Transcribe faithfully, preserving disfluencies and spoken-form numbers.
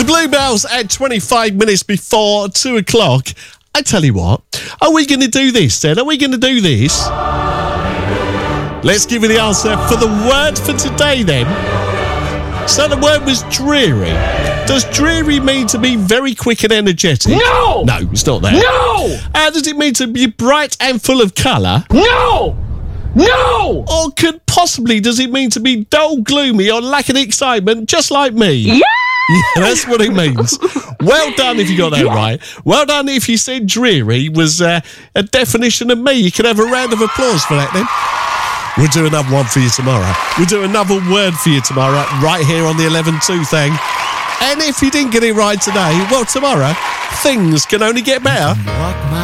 The Bluebells at twenty-five minutes before two o'clock. I tell you what, are we going to do this then? Are we going to do this? Let's give you the answer for the word for today then. So the word was dreary. Does dreary mean to be very quick and energetic? No! No, it's not that. No! Uh, does it mean to be bright and full of colour? No! No! Or could possibly, does it mean to be dull, gloomy, or lacking excitement, just like me? Yeah! Yeah, that's what it means. Well done if you got that right. Well done if you said dreary was uh, a definition of me. You can have a round of applause for that then. We'll do another one for you tomorrow. We'll do another word for you tomorrow, right here on the eleven two thing. And if you didn't get it right today, well, tomorrow, things can only get better.